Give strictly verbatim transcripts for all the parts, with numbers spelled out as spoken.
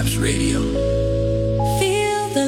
Tabs Radio. Feel the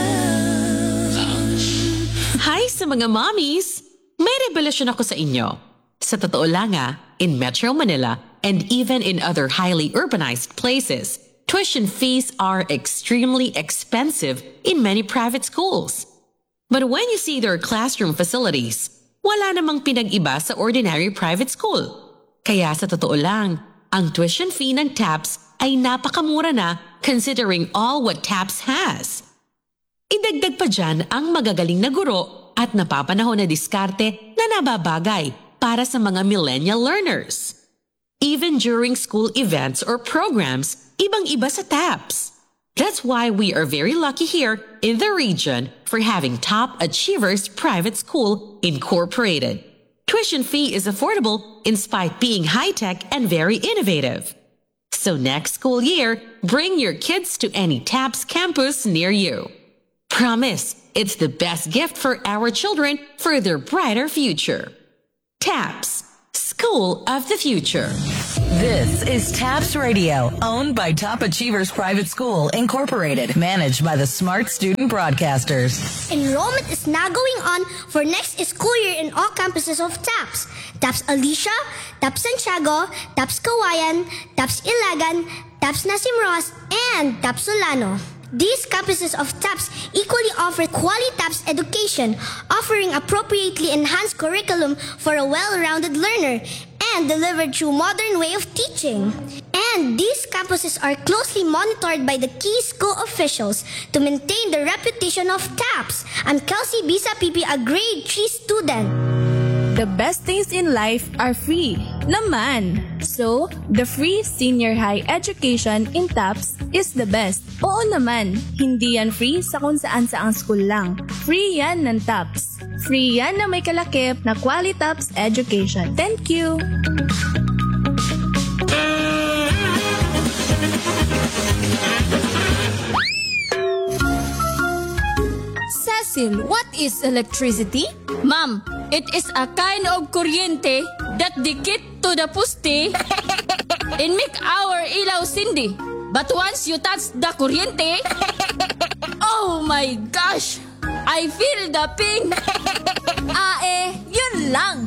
love. Hi sa mga mommies! May revelasyon ako sa inyo. Sa totoo lang ah, in Metro Manila and even in other highly urbanized places, tuition fees are extremely expensive in many private schools. But when you see their classroom facilities, wala namang pinag-iba sa ordinary private school. Kaya sa totoo lang, ang tuition fee ng TAPS ay napakamura na considering all what TAPS has. Idagdag pa dyan ang magagaling na guro at napapanahon na diskarte na nababagay para sa mga millennial learners. Even during school events or programs, ibang-iba sa TAPS. That's why we are very lucky here in the region for having Top Achievers Private School Incorporated. Tuition fee is affordable in spite being high-tech and very innovative. So next school year, bring your kids to any TAPS campus near you. Promise, it's the best gift for our children for their brighter future. TAPS, School of the Future. This is TAPS Radio, owned by Top Achievers Private School, Incorporated, managed by the Smart Student Broadcasters. Enrollment is now going on for next school year in all campuses of TAPS. TAPS Alicia, TAPS Santiago, TAPS Kawayan, TAPS Ilagan, TAPS Nasimros, and TAPS Solano. These campuses of TAPS equally offer quality TAPS education, offering appropriately enhanced curriculum for a well-rounded learner and delivered through modern way of teaching. And these campuses are closely monitored by the key school officials to maintain the reputation of TAPS. I'm Kelsey Bisa Pipi, a grade three student. The best things in life are free naman. So, the free senior high education in TAPS is the best. Oo naman, hindi yan free sa kung saan saang school lang. Free yan ng TAPS. Free yan na may kalakip na quality TAPS education. Thank you! Cecil, what is electricity? Ma'am, it is a kind of kuryente that dikit to the poste and make our ilaw sindi. But once you touch the kuryente, oh my gosh, I feel the ping. Ah eh, yun lang.